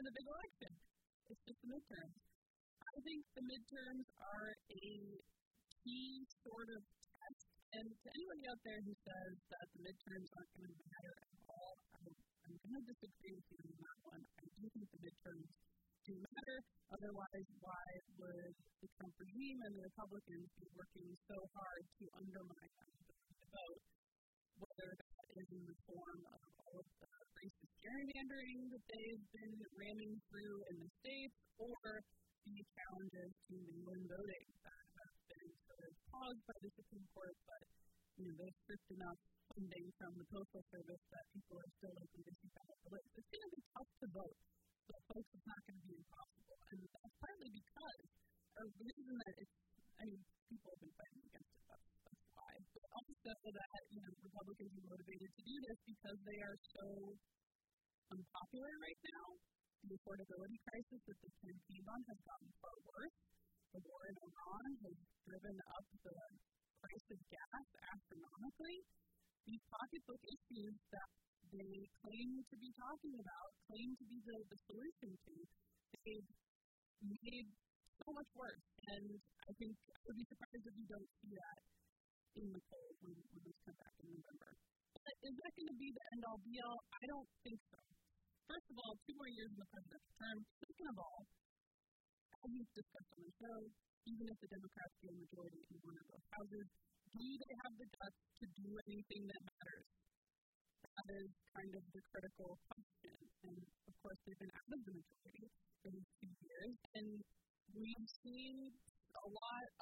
the big election. It's just the midterms. I think the midterms are a key sort of test. And to anybody out there who says that the midterms aren't going to matter at all, I'm going to disagree with you on that one. I do think the midterms do matter. Otherwise, why would the Trump regime and the Republicans be working so hard to undermine our ability to vote, whether that is in the form of all of the racist gerrymandering that they've been ramming through in the states, or the challenges to mail-in voting that have been sort of paused by the Supreme Court, but they've stripped enough funding from the Postal Service that people are still likely to see ballot delays. It's going to be tough to vote, but folks, it's not going to be impossible. And that's partly because, or the reason that people have been fighting against it, that's why. But also that, Republicans are motivated to do this because they are so unpopular right now. The affordability crisis that they campaigned on has gotten far worse. The war in Iran has driven up the price of gas astronomically. These pocketbook issues that they claim to be talking about, claim to be the solution to, they've made so much worse. And I think I would be surprised if you don't see that in the polls when this comes back in November. But is that going to be the end-all, be-all? I don't think so. First of all, 2 more years in the presidential term. Second of all, as we've discussed on the show, even if the Democrats gain a majority in one of those houses, do they have the guts to do anything that matters? That is kind of the critical question. And, of course, they've been out of the majority for these 2 years. And we've seen a lot